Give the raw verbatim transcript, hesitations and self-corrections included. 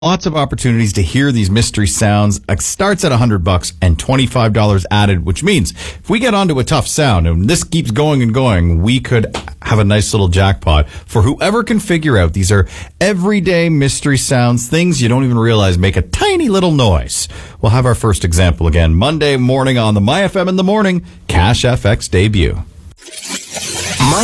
Lots of opportunities to hear these mystery sounds. It starts at one hundred bucks and twenty-five dollars added, which means if we get onto a tough sound and this keeps going and going, we could have a nice little jackpot for whoever can figure out these are everyday mystery sounds, things you don't even realize make a tiny little noise. We'll have our first example again Monday morning on the My F M in the Morning Cash F X debut.